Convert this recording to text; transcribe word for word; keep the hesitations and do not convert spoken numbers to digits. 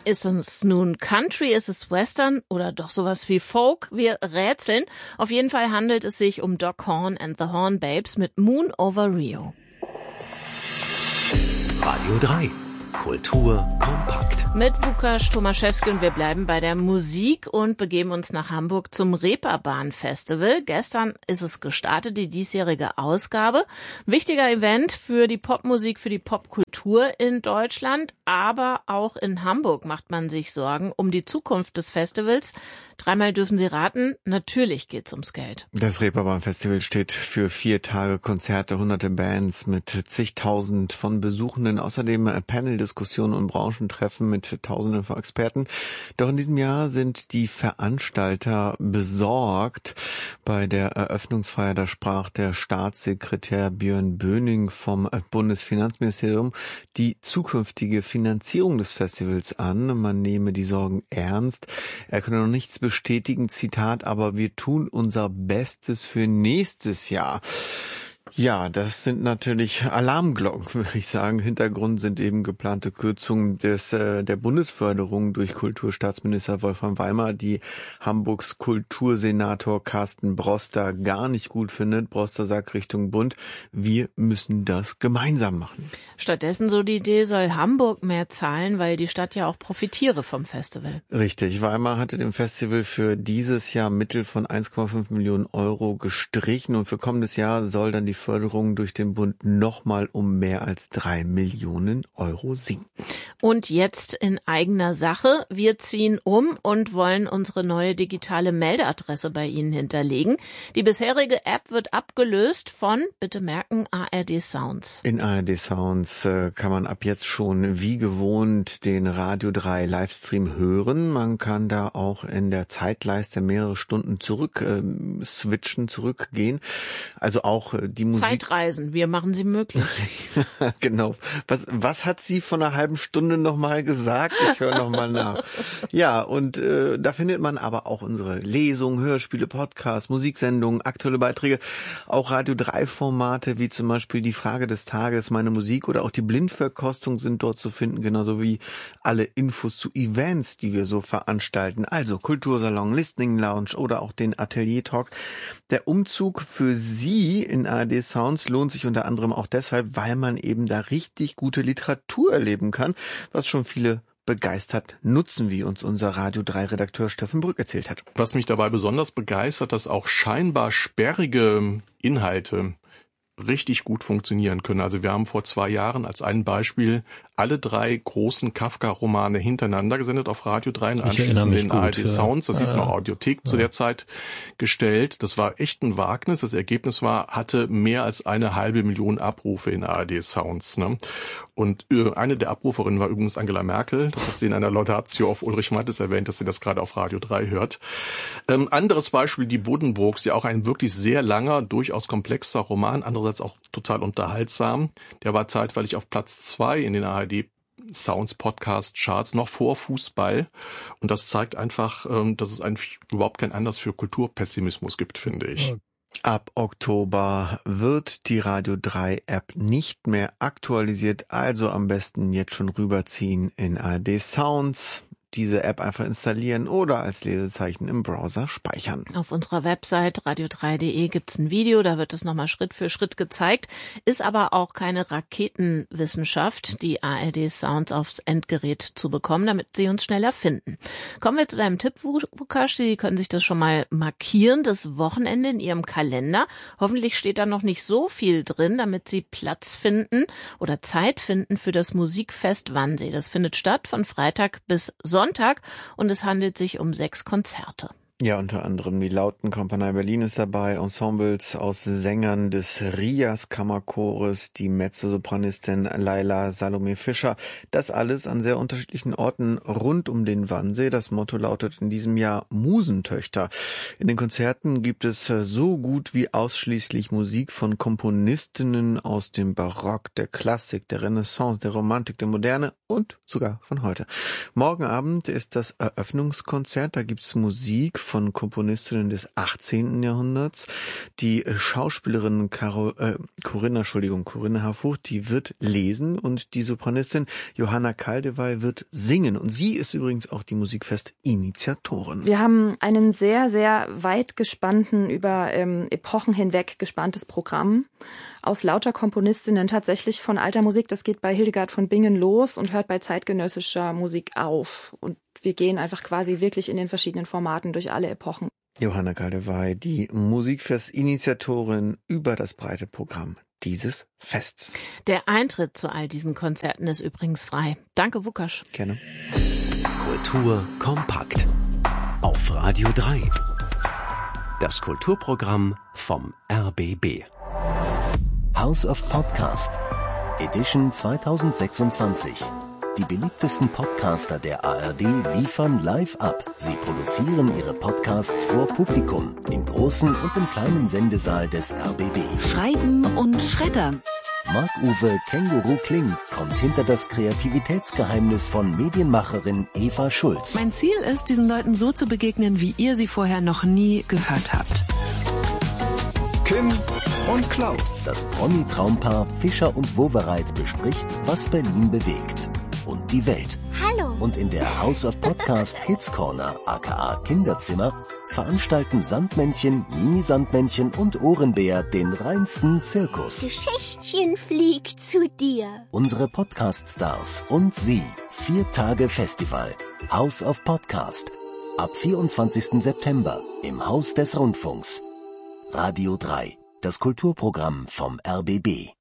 Ist es nun Country, ist es Western oder doch sowas wie Folk? Wir rätseln. Auf jeden Fall handelt es sich um Doc Horn and the Hornbabes mit Moon over Rio. Radio drei. Kultur kompakt. Mit Łukasz Tomaszewski und wir bleiben bei der Musik und begeben uns nach Hamburg zum Reeperbahn Festival. Gestern ist es gestartet, die diesjährige Ausgabe. Wichtiger Event für die Popmusik, für die Popkultur in Deutschland, aber auch in Hamburg macht man sich Sorgen um die Zukunft des Festivals. Dreimal dürfen Sie raten, natürlich geht's ums Geld. Das Reeperbahn Festival steht für vier Tage Konzerte, hunderte Bands mit zigtausend von Besuchenden, außerdem Panel-Diskussionen und Branchentreffen mit Tausenden von Experten. Doch in diesem Jahr sind die Veranstalter besorgt. Bei der Eröffnungsfeier, da sprach der Staatssekretär Björn Böning vom Bundesfinanzministerium die zukünftige Finanzierung des Festivals an. Man nehme die Sorgen ernst. Er könne noch nichts bestätigen, Zitat, aber wir tun unser Bestes für nächstes Jahr. Ja, das sind natürlich Alarmglocken, würde ich sagen. Hintergrund sind eben geplante Kürzungen des äh, der Bundesförderung durch Kulturstaatsminister Wolfram Weimar, die Hamburgs Kultursenator Carsten Broster gar nicht gut findet. Broster sagt Richtung Bund, wir müssen das gemeinsam machen. Stattdessen, so die Idee, soll Hamburg mehr zahlen, weil die Stadt ja auch profitiere vom Festival. Richtig, Weimar hatte dem Festival für dieses Jahr Mittel von eins Komma fünf Millionen Euro gestrichen und für kommendes Jahr soll dann die Förderung durch den Bund nochmal um mehr als drei Millionen Euro sinken. Und jetzt in eigener Sache. Wir ziehen um und wollen unsere neue digitale Meldeadresse bei Ihnen hinterlegen. Die bisherige App wird abgelöst von, bitte merken, A R D Sounds. In A R D Sounds äh, kann man ab jetzt schon wie gewohnt den Radio drei Livestream hören. Man kann da auch in der Zeitleiste mehrere Stunden zurück äh, switchen, zurückgehen. Also auch äh, die Musik. Zeitreisen, wir machen sie möglich. Genau. Was, was hat sie vor einer halben Stunde nochmal gesagt? Ich höre nochmal nach. Ja, und äh, da findet man aber auch unsere Lesungen, Hörspiele, Podcasts, Musiksendungen, aktuelle Beiträge, auch Radio drei Formate, wie zum Beispiel die Frage des Tages, meine Musik oder auch die Blindverkostung sind dort zu finden, genauso wie alle Infos zu Events, die wir so veranstalten. Also Kultursalon, Listening Lounge oder auch den Atelier Talk. Der Umzug für Sie in A R D Sounds lohnt sich unter anderem auch deshalb, weil man eben da richtig gute Literatur erleben kann, was schon viele begeistert nutzen, wie uns unser Radio drei Redakteur Steffen Brück erzählt hat. Was mich dabei besonders begeistert, dass auch scheinbar sperrige Inhalte richtig gut funktionieren können. Also wir haben vor zwei Jahren als ein Beispiel alle drei großen Kafka-Romane hintereinander gesendet auf Radio drei und anschließend den A R D Sounds, das hieß noch Audiothek zu der Zeit, gestellt. Das war echt ein Wagnis. Das Ergebnis war, hatte mehr als eine halbe Million Abrufe in A R D Sounds. Ne? Und eine der Abruferinnen war übrigens Angela Merkel. Das hat sie in einer Laudatio auf Ulrich Mattes erwähnt, dass sie das gerade auf Radio drei hört. Ähm, anderes Beispiel, die Buddenbrooks, ja auch ein wirklich sehr langer, durchaus komplexer Roman, andererseits auch total unterhaltsam. Der war zeitweilig auf Platz zwei in den A R D Sounds Podcast Charts noch vor Fußball. Und das zeigt einfach, dass es eigentlich überhaupt keinen Anlass für Kulturpessimismus gibt, finde ich. Ab Oktober wird die Radio drei App nicht mehr aktualisiert, also am besten jetzt schon rüberziehen in A R D Sounds. Diese App einfach installieren oder als Lesezeichen im Browser speichern. Auf unserer Website radio drei punkt de gibt's ein Video, da wird es nochmal Schritt für Schritt gezeigt. Ist aber auch keine Raketenwissenschaft, die A R D Sounds aufs Endgerät zu bekommen, damit Sie uns schneller finden. Kommen wir zu deinem Tipp, Łukasz. Sie können sich das schon mal markieren, das Wochenende in Ihrem Kalender. Hoffentlich steht da noch nicht so viel drin, damit Sie Platz finden oder Zeit finden für das Musikfest Wannsee. Das findet statt von Freitag bis Sonntag. Sonntag und es handelt sich um sechs Konzerte. Ja, unter anderem die Lautenkompanie Berlin ist dabei, Ensembles aus Sängern des Rias Kammerchores, die Mezzosopranistin Laila Salome Fischer. Das alles an sehr unterschiedlichen Orten rund um den Wannsee. Das Motto lautet in diesem Jahr Musentöchter. In den Konzerten gibt es so gut wie ausschließlich Musik von Komponistinnen aus dem Barock, der Klassik, der Renaissance, der Romantik, der Moderne und sogar von heute. Morgen Abend ist das Eröffnungskonzert. Da gibt's Musik von Komponistinnen des achtzehnten Jahrhunderts. Die Schauspielerin Caro, äh, Corinna, Entschuldigung, Corinna Harfouch, die wird lesen und die Sopranistin Johanna Kaldewey wird singen. Und sie ist übrigens auch die Musikfest-Initiatorin. Wir haben einen sehr, sehr weit gespannten, über ähm, Epochen hinweg gespanntes Programm aus lauter Komponistinnen, tatsächlich von alter Musik. Das geht bei Hildegard von Bingen los und hört bei zeitgenössischer Musik auf. Und wir gehen einfach quasi wirklich in den verschiedenen Formaten durch alle Epochen. Johanna Kaldewey, die Musikfest-Initiatorin über das breite Programm dieses Fests. Der Eintritt zu all diesen Konzerten ist übrigens frei. Danke, Wukasch. Gerne. Kultur kompakt. Auf Radio drei. Das Kulturprogramm vom R B B. House of Podcast Edition zwanzig sechsundzwanzig. Die beliebtesten Podcaster der A R D liefern live ab. Sie produzieren ihre Podcasts vor Publikum im großen und im kleinen Sendesaal des R B B. Schreiben und schreddern. Marc-Uwe Känguru Kling kommt hinter das Kreativitätsgeheimnis von Medienmacherin Eva Schulz. Mein Ziel ist, diesen Leuten so zu begegnen, wie ihr sie vorher noch nie gehört habt. Kim und Klaus. Das Promi-Traumpaar Fischer und Wowereit bespricht, was Berlin bewegt und die Welt. Hallo. Und in der House of Podcast Kids Corner, aka Kinderzimmer, veranstalten Sandmännchen, Mini-Sandmännchen und Ohrenbär den reinsten Zirkus. Geschichtchen fliegt zu dir. Unsere Podcast-Stars und sie. Vier Tage Festival. House of Podcast. Ab vierundzwanzigsten September im Haus des Rundfunks. Radio drei. Das Kulturprogramm vom R B B.